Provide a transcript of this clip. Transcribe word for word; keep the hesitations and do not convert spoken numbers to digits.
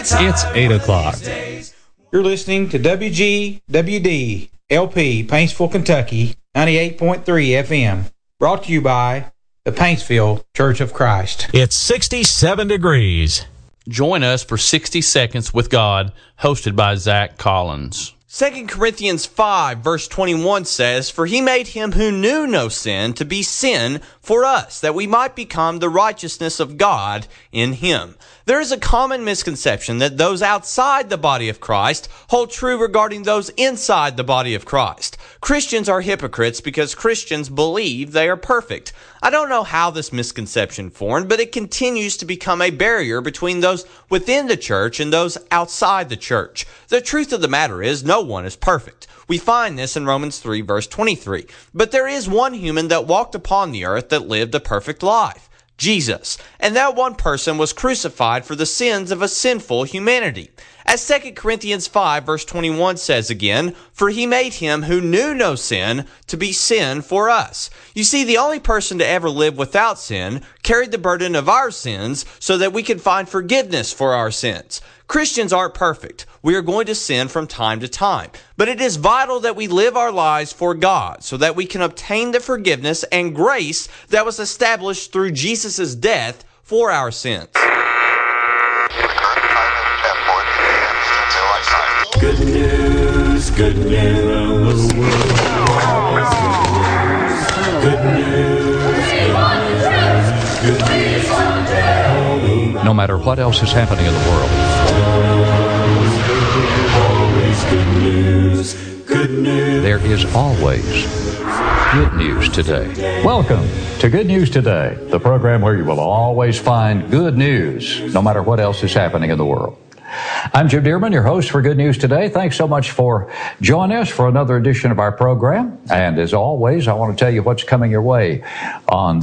It's eight o'clock. You're listening to W G W D L P, Paintsville, Kentucky, ninety-eight point three F M. Brought to you by the Paintsville Church of Christ. It's sixty-seven degrees. Join us for sixty Seconds with God, hosted by Zach Collins. Second Corinthians five, verse twenty-one says, "For he made him who knew no sin to be sin for us, that we might become the righteousness of God in him." There is a common misconception that those outside the body of Christ hold true regarding those inside the body of Christ. Christians are hypocrites because Christians believe they are perfect. I don't know how this misconception formed, but it continues to become a barrier between those within the church and those outside the church. The truth of the matter is, no one is perfect. We find this in Romans three, verse twenty-three. But there is one human that walked upon the earth that lived a perfect life. Jesus. And that one person was crucified for the sins of a sinful humanity. As Second Corinthians five verse twenty-one says again, "For he made him who knew no sin to be sin for us." You see, the only person to ever live without sin carried the burden of our sins so that we could find forgiveness for our sins. Christians aren't perfect. We are going to sin from time to time. But it is vital that we live our lives for God so that we can obtain the forgiveness and grace that was established through Jesus' death for our sins. Good news, good news. Good news, good news. No matter what else is happening in the world, Always good news, good news. there is always good news today. Welcome to Good News Today, the program where you will always find good news, no matter what else is happening in the world. I'm Jim Dearman, your host for Good News Today. Thanks so much for joining us for another edition of our program. And as always, I want to tell you what's coming your way on